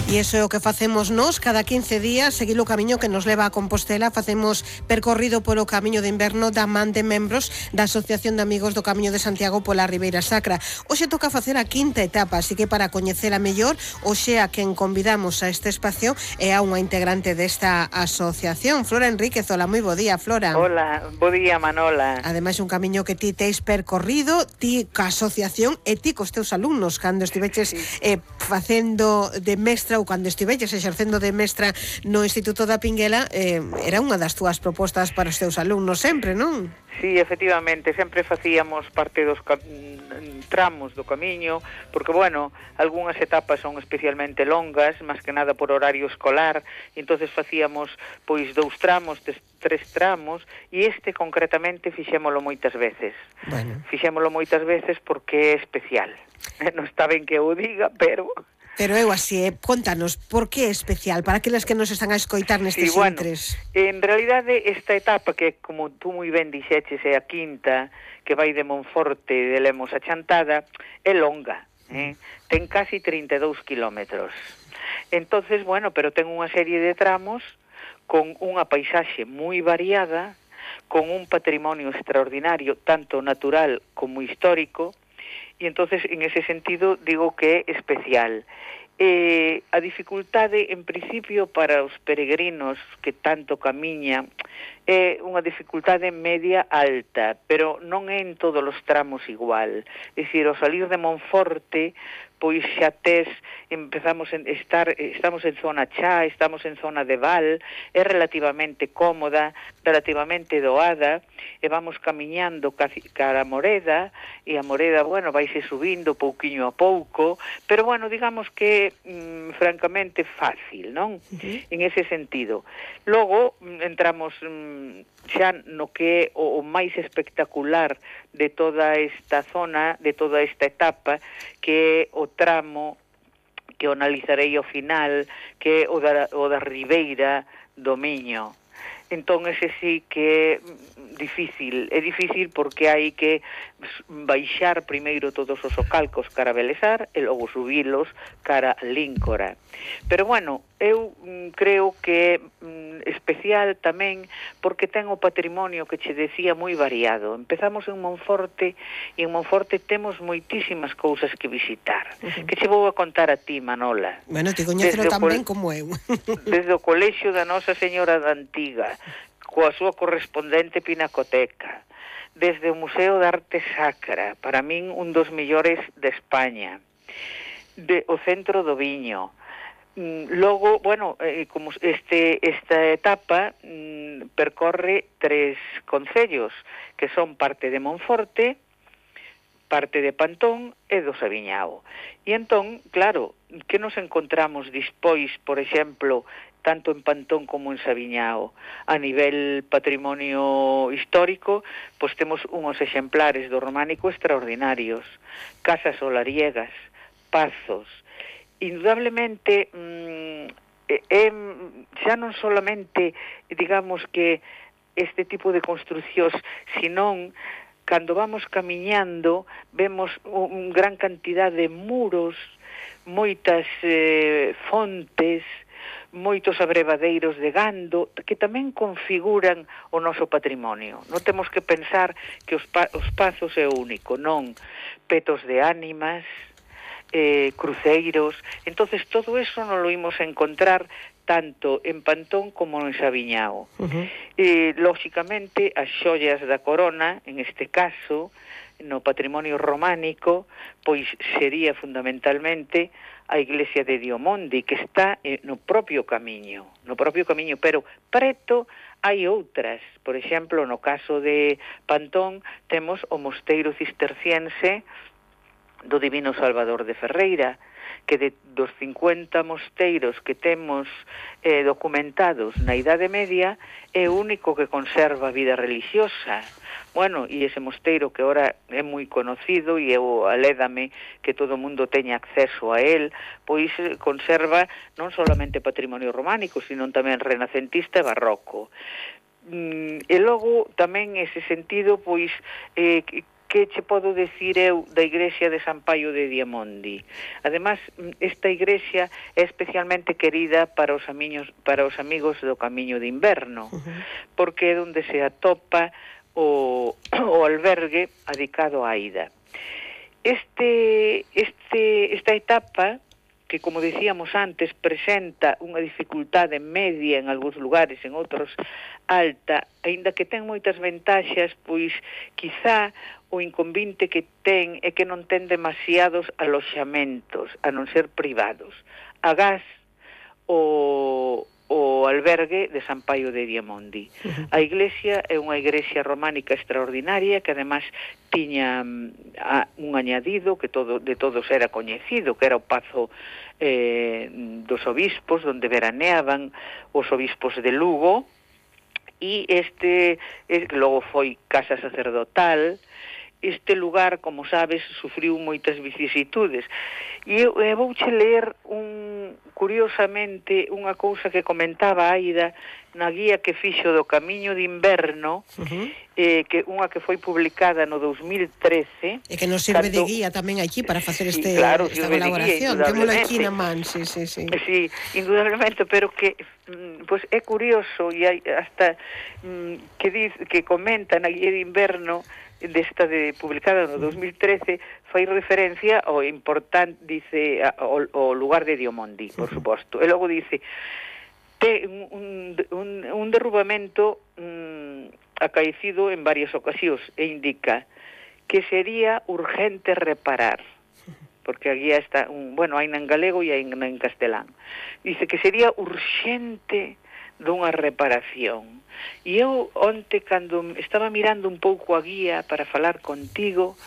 E iso é o que facemos nós cada 15 días, seguir o camiño que nos leva a Compostela. Facemos percorrido polo camiño de inverno da man de membros da Asociación de Amigos do Camiño de Santiago pola Ribeira Sacra. Hoxe toca facer a quinta etapa, así que para coñecela mellor, hoxe a quen convidamos a este espacio é a unha integrante desta asociación, Flora Enríquez. Hola, moi bo día, Flora. Hola, bo día, Manola. Ademais, un camiño que ti teis percorrido, ti ca asociación e ti cos teus alumnos, cando estiveches facendo de mestra ou cando estiveches exercendo de mestra no Instituto da Pinguela, era unha das túas propostas para os teus alumnos sempre, non? Sí, efectivamente, sempre facíamos parte dos tramos do camiño, porque, bueno, algunhas etapas son especialmente longas, máis que nada por horario escolar, e entonces facíamos, pois, 2 tramos, 3 tramos, e este, concretamente, fixémolo moitas veces. Bueno. Fixémolo moitas veces porque é especial. Non está ben que eu diga, pero... Pero eu así, contanos, por que é especial? Para aqueles que nos están a escoitar nestes intres. En realidade, esta etapa, que como tú moi ben dixeches, é a quinta, que vai de Monforte de Lemos a Chantada, é longa, ten casi 32 kilómetros. Entonces, bueno, pero ten unha serie de tramos con unha paisaxe moi variada, con un patrimonio extraordinario, tanto natural como histórico, e entonces en ese sentido digo que é especial. A dificultade, en principio, para os peregrinos que tanto camiñan é unha dificultade media alta, pero non é en todos os tramos igual. É dicir, ao salir de Monforte, pois xa estamos en zona chá, estamos en zona de val, é relativamente cómoda, relativamente doada, e vamos camiñando cara a Moreda, e a Moreda, bueno, vaise subindo pouquiño a pouco, pero, bueno, digamos que francamente fácil, non? En ese sentido. Logo, entramos xa no que é o máis espectacular de toda esta zona, de toda esta etapa, que é o tramo que o analizarei ao final, que é o da Ribeira do Miño. Entón, ese sí que é difícil porque hai que baixar primeiro todos os ocalcos cara a Belesar e logo subilos cara a Líncora. Pero, bueno, eu creo que é especial tamén porque ten o patrimonio que che decía moi variado. Empezamos en Monforte e en Monforte temos moitísimas cousas que visitar. Que che vou a contar a ti, Manola. Bueno, te coñecelo tan ben como eu. Desde o Colexio da Nosa Señora da Antiga, coa súa correspondente pinacoteca, desde o Museo de Arte Sacra, para min un dos mellores de España, o Centro do Viño. Logo, bueno, como esta etapa percorre 3 concellos, que son parte de Monforte, parte de Pantón e do Sabiñao. E entón, claro, que nos encontramos dispois, por exemplo, tanto en Pantón como en Sabiñao, a nivel patrimonio histórico, pois temos unhos exemplares do románico extraordinarios, casas solariegas, pazos. Indudablemente, xa non solamente, digamos que este tipo de construcións, senón cando vamos camiñando, vemos unha gran cantidad de muros, moitas fontes, moitos abrevadeiros de gando, que tamén configuran o noso patrimonio. Non temos que pensar que os pazos é o único, non. Petos de ánimas, cruceiros. Entonces todo eso non lo imos encontrar tanto en Pantón como en Sabiñao. Lóxicamente, as xollas da corona, en este caso, no patrimonio románico, pois sería fundamentalmente a iglesia de Diomondi, que está no propio camiño, pero preto hai outras. Por exemplo, no caso de Pantón, temos o mosteiro cisterciense do Divino Salvador de Ferreira, que dos 50 mosteiros que temos documentados na Idade Media, é o único que conserva a vida religiosa. Bueno, e ese mosteiro que ora é moi conocido e eu alédame que todo o mundo teña acceso a él, pois conserva non solamente patrimonio románico, sino tamén renacentista e barroco. E logo tamén ese sentido, pois, que que che podo decir eu da igrexa de San Paio de Diamondi? Además, esta igrexa é especialmente querida para os amigos do Camiño de Inverno, porque é onde se atopa o albergue adicado á Aida. Esta etapa, que, como decíamos antes, presenta unha dificultade media en algúns lugares, en outros alta, aínda que ten moitas ventaxas, pois quizá o inconvinte que ten é que non ten demasiados aloxamentos, a non ser privados. Agás o albergue de San Paio de Diamondi. A iglesia é unha iglesia románica extraordinaria que además tiña un añadido que de todos era coñecido, que era o pazo dos obispos, onde veraneaban os obispos de Lugo, e logo foi casa sacerdotal. Este lugar, como sabes, sufriu moitas vicisitudes. E eu vouche ler curiosamente unha cousa que comentaba Aida na guía que fixo do Camiño de Inverno, unha que foi publicada no 2013. E que nos sirve de guía tamén aquí para facer esta colaboración. Témolo aquí na man, sí. Sí, indudablemente, pero que pues é curioso, e hai hasta que comenta na guía de Inverno publicada no 2013, fai referencia ao importante, dice, ao lugar de Diamondi, por suposto. E logo dice, un derrubamento acaecido en varias ocasións, e indica que sería urgente reparar, porque aquí está, hai en galego e hai en castelán. Dice que sería urxente dunha reparación. E eu onte, cando estaba mirando un pouco a guía para falar contigo,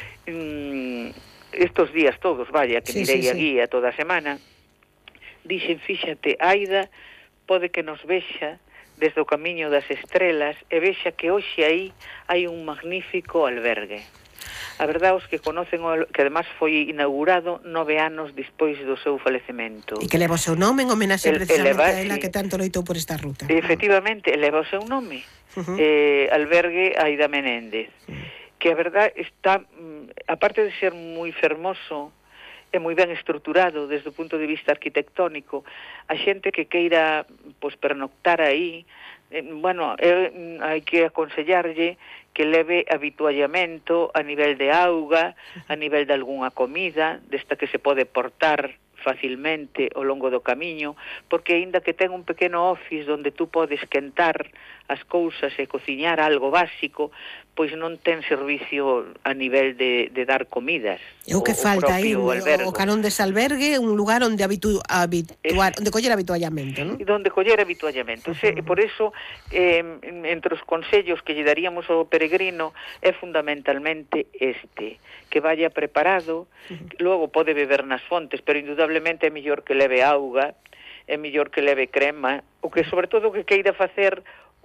estos días todos, que mirei a guía toda a semana, dixen, fíxate, Aida pode que nos vexa desde o Camiño das Estrelas e vexa que hoxe aí hai un magnífico albergue. A verdade, os que conocen, que además foi inaugurado 9 anos despois do seu falecemento. E que leva o seu nome en homenaxe precisamente a ela que tanto loitou por esta ruta. Efectivamente, leva o seu nome, albergue Aida Menéndez, que a verdade está, aparte de ser moi fermoso, é moi ben estruturado desde o punto de vista arquitectónico. A xente que queira pernoctar aí, hai que aconsellarlle que leve habituallamento a nivel de auga, a nivel de algunha comida, desta que se pode portar facilmente ao longo do camiño, porque aínda que ten un pequeno office onde tú podes quentar as cousas e cociñar algo básico, pois non ten servicio a nivel de dar comidas. E o que falta aí, o carón dese albergue, un lugar onde onde coller habituallamento, non? Onde coller habituallamento. Por eso, entre os consellos que lle daríamos ao peregrino é fundamentalmente que vaya preparado, logo pode beber nas fontes, pero indudablemente é mellor que leve auga, é mellor que leve crema, o que sobre todo que queira facer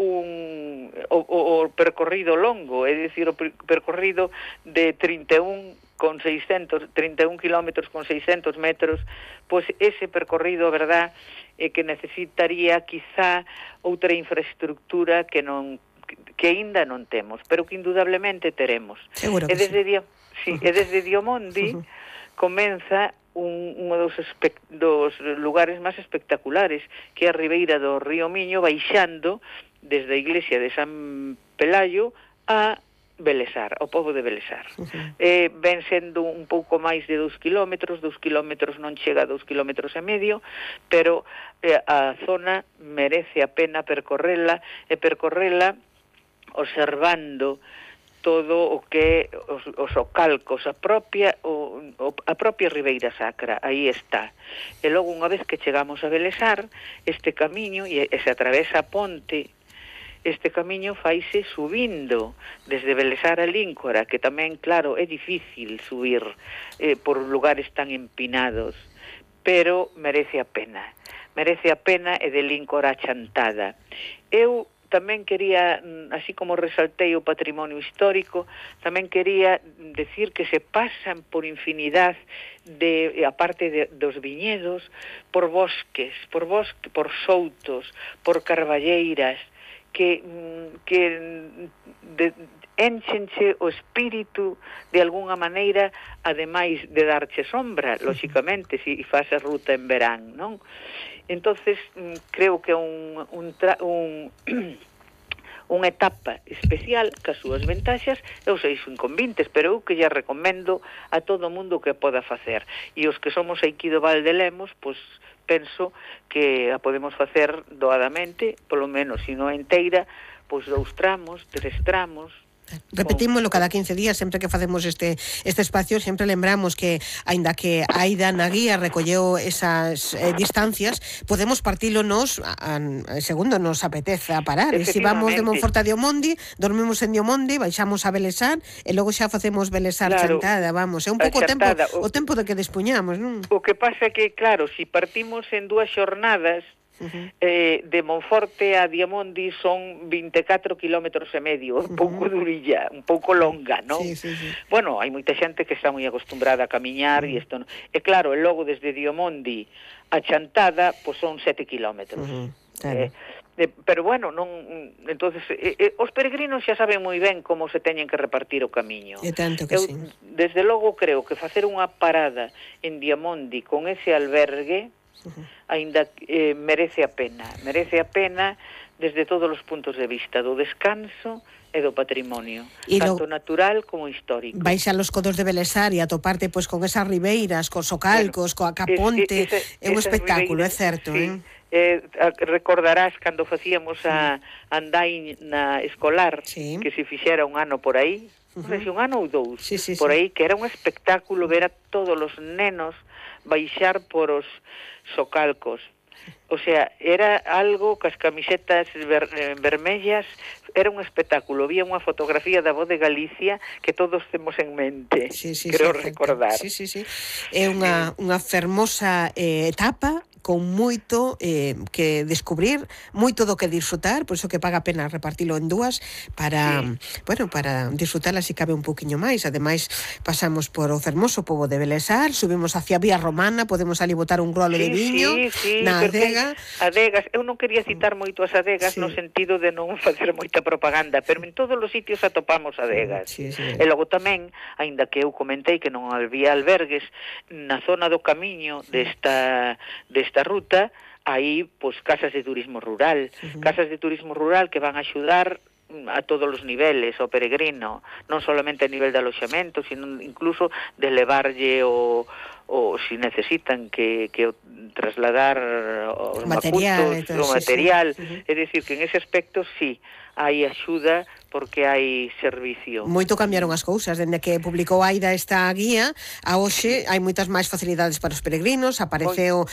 o percorrido longo, é dicir, o percorrido de 31 kilómetros con 600 metros, pois ese percorrido, a verdad, é que necesitaría quizá outra infraestructura que aínda non temos, pero que indudablemente teremos. Seguro que sí. E desde Diamondi comeza un dos lugares máis espectaculares, que é a ribeira do río Miño, baixando desde a iglesia de San Pelayo a Belesar, ao pobo de Belesar. Ven sendo un pouco máis de 2 kilómetros non chega a 2 kilómetros e medio, pero a zona merece a pena percorrela observando todo o que os ocalcos, a propia Ribeira Sacra, aí está. E logo, unha vez que chegamos a Belesar, este camiño, e se atravesa a ponte, este camiño faise subindo desde Belesar a Líncora, que tamén, claro, é difícil subir por lugares tan empinados, pero merece a pena e de Líncora a Chantada. Eu tamén quería, así como resaltei o patrimonio histórico, tamén quería decir que se pasan por infinidad aparte dos viñedos, por bosques, por soutos, por carballeiras, énchenche o espírito de algunha maneira, ademais de darche sombra, lóxicamente, se faz a ruta en verán, non? Entonces, creo que é unha etapa especial que as súas ventaxas e os seus inconvenientes, pero eu que lle recomendo a todo o mundo que poda facer. E os que somos aquí do Val de Lemos, pois penso que a podemos facer doadamente, polo menos, se non inteira, pois 2 tramos, 3 tramos. Repetímoslo cada 15 días, sempre que facemos este espacio, sempre lembramos que, aínda que Aida na guía recolleu esas distancias, podemos partilo nos segundo nos apeteza parar. E se vamos de Monforte a Diomondi, dormimos en Diomondi, baixamos a Belesar, e logo xa facemos Belesar Chantada, vamos, é un pouco o tempo de que dispuñamos, non? O que pasa é que, claro, se partimos en 2 xornadas, de Monforte a Diamondi son 24 km e medio, un pouco durilla, un pouco longa, non? Sí. Bueno, hai moita xente que está moi acostumbrada a camiñar e isto, e claro, e logo desde Diamondi a Chantada, pois son 7 km. Claro. Pero bueno, non, entonces os peregrinos xa saben moi ben como se teñen que repartir o camiño. E tanto que eu, sí. Desde logo creo que facer unha parada en Diamondi con ese albergue aínda merece a pena desde todos os puntos de vista do descanso e do patrimonio, tanto natural como histórico. Vais a los codos de Belesar e a toparte pois con esas ribeiras, cos socalcos, coa Caponte, é un espectáculo, é certo, sí. Recordarás cando facíamos a andaina escolar, que se fixera un ano por aí, non sei se un ano ou 2, por aí, que era un espectáculo ver a todos os nenos baixar por os socalcos. O sea, era algo que as camisetas vermellas, era un espectáculo. Había unha fotografía da Voz de Galicia que todos temos en mente, creo recordar. É unha fermosa etapa con moito que descubrir, moito do que disfrutar, por iso que paga a pena repartilo en 2 para, para disfrutarla se cabe un poquinho máis. Ademais, pasamos por o fermoso pobo de Belesar, subimos hacia Vía Romana, podemos ali botar un grolo de viño na adega. Adegas, eu non quería citar moito as adegas no sentido de non facer moita propaganda, pero en todos os sitios atopamos adegas. E logo tamén, aínda que eu comentei que non había albergues, na zona do camiño desta ruta, hai pois casas de turismo rural, que van a axudar a todos os niveles ao peregrino, non solamente a nivel de aloxamento, sino incluso de levarlle o si necesitan que trasladar os material, o material, é dicir que en ese aspecto sí hai axuda porque hai servicio. Moito cambiaron as cousas, dende que publicou Aida esta guía, a hoxe hai moitas máis facilidades para os peregrinos, apareceu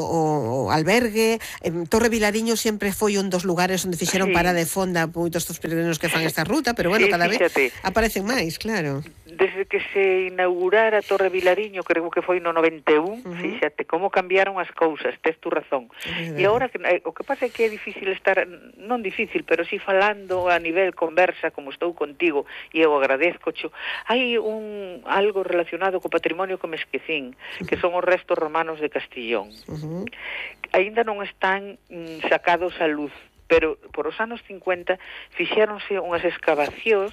o albergue, Torre Vilariño sempre foi un dos lugares onde fixeron parada de fonda moitos dos peregrinos que fan esta ruta, pero bueno, cada vez aparecen máis, claro. Desde que se inaugurara Torre Vilariño, creo que foi no 91, fíxate, como cambiaron as cousas, tes tu razón. E agora, o que pasa é que é difícil estar, non difícil, pero si falando a nivel conversa, como estou contigo, e eu agradezcocho, hai algo relacionado co patrimonio que me esquecín, que son os restos romanos de Castillón. Aínda non están sacados á luz, pero por os anos 50 fixéronse unhas excavacións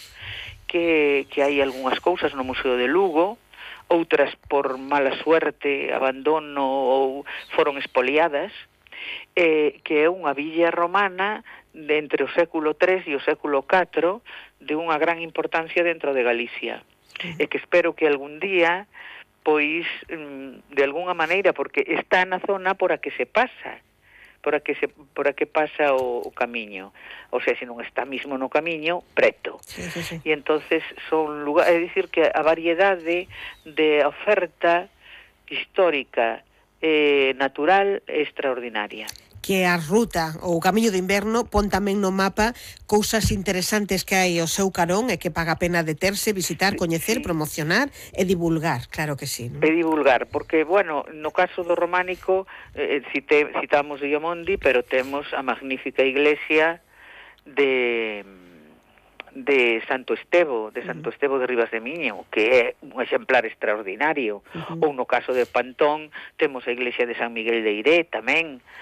que hai algunhas cousas no Museo de Lugo, outras por mala suerte, abandono ou foron expoliadas, que é unha villa romana de entre o século III e o século IV de unha gran importancia dentro de Galicia, e que espero que algún día, pois, de algunha maneira, porque está na zona por a que se pasa, por a que pasa o camiño, o sea, se non está mismo no camiño, preto. E entonces son lugares, é dicir que a variedade de oferta histórica natural é extraordinaria. Que a ruta ou o camiño de inverno pon tamén no mapa cousas interesantes que hai ao seu carón e que paga a pena deterse, visitar, coñecer, promocionar e divulgar, claro que sí, ¿no? E divulgar, porque, bueno, no caso do románico citamos Diamondi, pero temos a magnífica iglesia de Santo Estevo, de Ribas de Miño, que é un exemplar extraordinario. Ou no caso de Pantón, temos a iglesia de San Miguel de Iré tamén,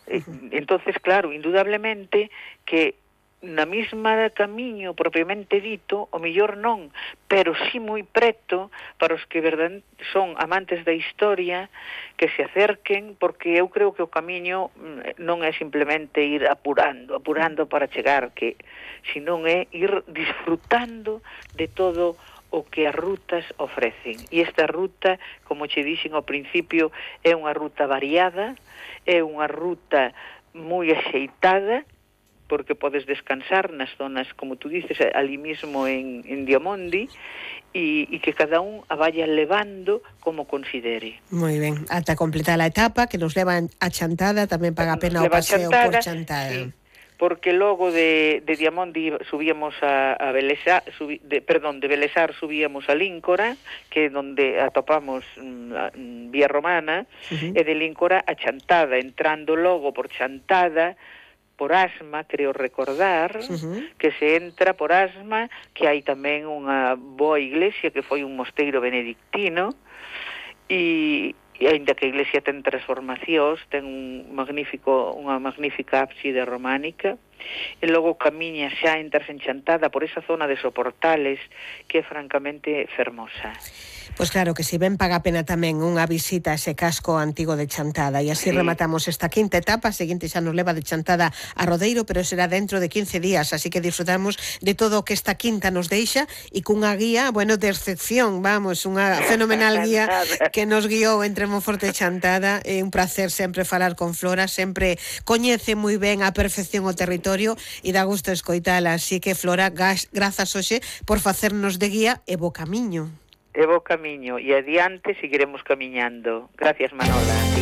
Entonces, claro, indudablemente que na mesma camiño propiamente dito, o mellor non, pero sí moi preto para os que son amantes da historia, que se acerquen, porque eu creo que o camiño non é simplemente ir apurando para chegar, que senón é ir disfrutando de todo o que as rutas ofrecen. E esta ruta, como che dixen ao principio, é unha ruta variada, é unha ruta moi axeitada, porque podes descansar nas zonas, como tú dices, ali mismo en Diamondi, e que cada un a vaya levando como considere. Moi ben, ata completar a etapa, que nos levan a Chantada, tamén paga a pena o paseo por Chantada. Sí, porque logo de Diamondi subíamos a Belesar, de Belesar subíamos a Líncora, que é onde atopamos Vía Romana, e de Líncora a Chantada, entrando logo por Chantada, por Asma, creo recordar, que se entra por Asma, que hai tamén unha boa iglesia, que foi un mosteiro benedictino, e aínda que a iglesia ten transformacións, ten unha magnífica ábside románica, e logo camiña xa entras en Chantada por esa zona de Soportales, que é francamente fermosa. Pois claro que si, ben paga a pena tamén unha visita a ese casco antigo de Chantada, e así rematamos esta quinta etapa. A seguinte xa nos leva de Chantada a Rodeiro, pero será dentro de 15 días, así que disfrutamos de todo o que esta quinta nos deixa, e cunha guía, de excepción, unha fenomenal guía que nos guiou entre Monforte e Chantada. É un placer sempre falar con Flora, sempre coñece moi ben a perfección o territorio e dá gusto escoitala, así que Flora, grazas hoxe por facernos de guía e bo camiño. E bo camiño, e adiante seguiremos camiñando. Gracias, Manola.